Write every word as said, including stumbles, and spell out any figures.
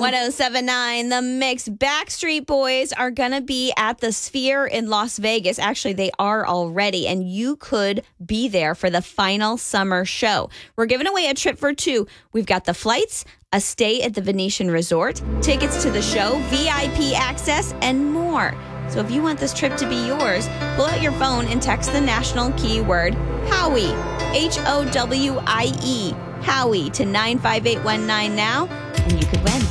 ten seventy-nine The Mix. Backstreet Boys are going to be at the Sphere in Las Vegas. Actually, they are already, and you could be there for the final summer show. We're giving away a trip for two. We've got the flights, a stay at the Venetian Resort, tickets to the show, V I P access, and more. So if you want this trip to be yours, pull out your phone and text the national keyword Howie, H O W I E, Howie, to nine five eight one nine now, and you could win.